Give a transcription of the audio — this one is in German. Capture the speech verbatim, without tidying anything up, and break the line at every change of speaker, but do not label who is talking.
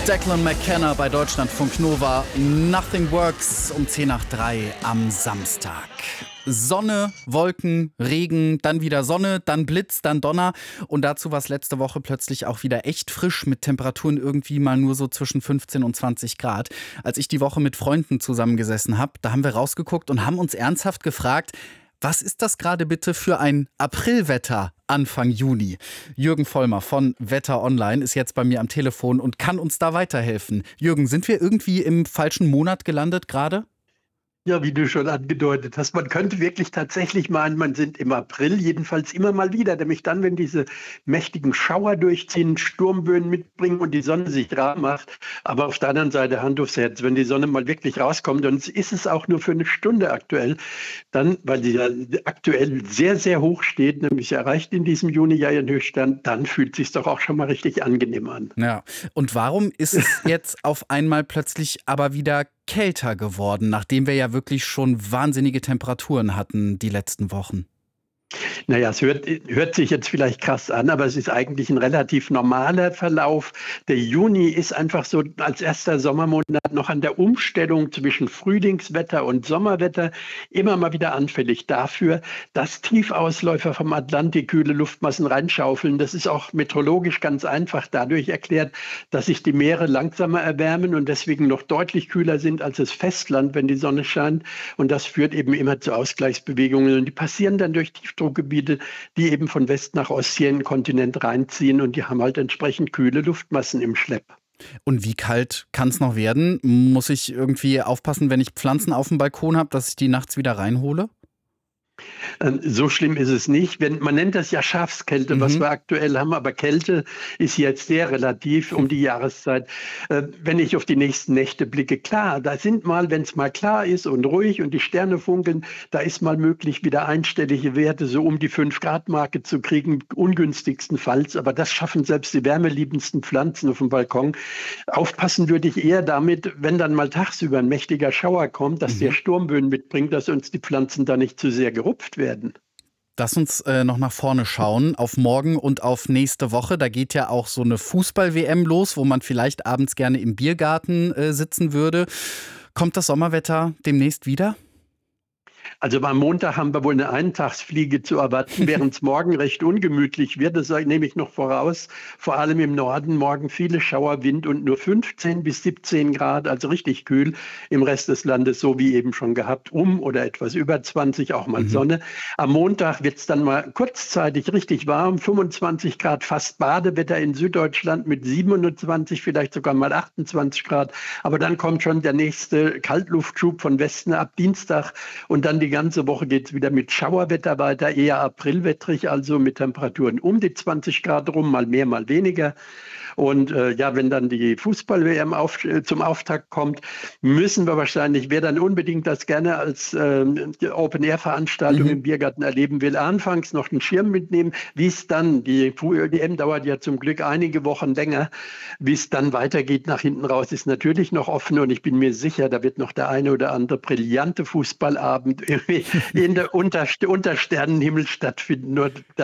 Declan McKenna bei Deutschlandfunk Nova. Nothing Works um zehn nach drei am Samstag. Sonne, Wolken, Regen, dann wieder Sonne, dann Blitz, dann Donner. Und dazu war es letzte Woche plötzlich auch wieder echt frisch mit Temperaturen irgendwie mal nur so zwischen fünfzehn und zwanzig Grad. Als ich die Woche mit Freunden zusammengesessen habe, da haben wir rausgeguckt und haben uns ernsthaft gefragt, was ist das gerade bitte für ein Aprilwetter Anfang Juni? Jürgen Vollmer von Wetter Online ist jetzt bei mir am Telefon und kann uns da weiterhelfen. Jürgen, sind wir irgendwie im falschen Monat gelandet gerade?
Ja, wie du schon angedeutet hast, man könnte wirklich tatsächlich meinen, man sind im April, jedenfalls immer mal wieder, nämlich dann, wenn diese mächtigen Schauer durchziehen, Sturmböen mitbringen und die Sonne sich rar macht. Aber auf der anderen Seite, Hand aufs Herz, wenn die Sonne mal wirklich rauskommt, und ist es auch nur für eine Stunde aktuell, dann, weil sie ja aktuell sehr, sehr hoch steht, nämlich sie erreicht in diesem Juni ja ihren Höchststand, dann fühlt es sich doch auch schon mal richtig angenehm an.
Ja, und warum ist es jetzt auf einmal plötzlich aber wieder kälter geworden, nachdem wir ja wirklich schon wahnsinnige Temperaturen hatten die letzten Wochen?
Naja, es hört, hört sich jetzt vielleicht krass an, aber es ist eigentlich ein relativ normaler Verlauf. Der Juni ist einfach so als erster Sommermonat noch an der Umstellung zwischen Frühlingswetter und Sommerwetter immer mal wieder anfällig dafür, dass Tiefausläufer vom Atlantik kühle Luftmassen reinschaufeln. Das ist auch meteorologisch ganz einfach dadurch erklärt, dass sich die Meere langsamer erwärmen und deswegen noch deutlich kühler sind als das Festland, wenn die Sonne scheint. Und das führt eben immer zu Ausgleichsbewegungen. Und die passieren dann durch Tiefdruckgebiete, die eben von West nach Ost hier in den Kontinent reinziehen, und die haben halt entsprechend kühle Luftmassen im Schlepp.
Und wie kalt kann es noch werden? Muss ich irgendwie aufpassen, wenn ich Pflanzen auf dem Balkon habe, dass ich die nachts wieder reinhole?
Ähm, So schlimm ist es nicht. Wenn, man nennt das ja Schafskälte, was
Mhm.
wir aktuell haben, aber Kälte ist jetzt sehr relativ um die Jahreszeit. Äh, Wenn ich auf die nächsten Nächte blicke, klar, da sind mal, wenn es mal klar ist und ruhig und die Sterne funkeln, da ist mal möglich, wieder einstellige Werte so um die fünf Grad Marke zu kriegen, ungünstigstenfalls. Aber das schaffen selbst die wärmeliebendsten Pflanzen auf dem Balkon. Aufpassen würde ich eher damit, wenn dann mal tagsüber ein mächtiger Schauer kommt, dass der
Mhm.
Sturmböen mitbringt, dass uns die Pflanzen da nicht zu sehr gerupft werden.
Lass uns äh, noch nach vorne schauen, auf morgen und auf nächste Woche. Da geht ja auch so eine Fußball-W M los, wo man vielleicht abends gerne im Biergarten äh, sitzen würde. Kommt das Sommerwetter demnächst wieder?
Also am Montag haben wir wohl eine Eintagsfliege zu erwarten, während es morgen recht ungemütlich wird. Das sage- nehme ich noch voraus. Vor allem im Norden morgen viele Schauer, Wind und nur fünfzehn bis siebzehn Grad, also richtig kühl. Im Rest des Landes so wie eben schon gehabt, um oder etwas über zwanzig, auch mal
Mhm.
Sonne. Am Montag wird es dann mal kurzzeitig richtig warm, fünfundzwanzig Grad, fast Badewetter in Süddeutschland mit siebenundzwanzig, vielleicht sogar mal achtundzwanzig Grad. Aber dann kommt schon der nächste Kaltluftschub von Westen ab Dienstag, und dann die ganze Woche geht es wieder mit Schauerwetter weiter, eher aprilwettrig, also mit Temperaturen um die zwanzig Grad rum, mal mehr, mal weniger. Und äh, ja, wenn dann die Fußball-W M auf, äh, zum Auftakt kommt, müssen wir wahrscheinlich, wer dann unbedingt das gerne als ähm, Open-Air-Veranstaltung
Mhm.
im Biergarten erleben will, anfangs noch einen Schirm mitnehmen. Wie es dann, die W M dauert ja zum Glück einige Wochen länger, wie es dann weitergeht nach hinten raus, ist natürlich noch offen, und ich bin mir sicher, da wird noch der eine oder andere brillante Fußballabend irgendwie in der Unter Untersternenhimmel stattfinden. Nur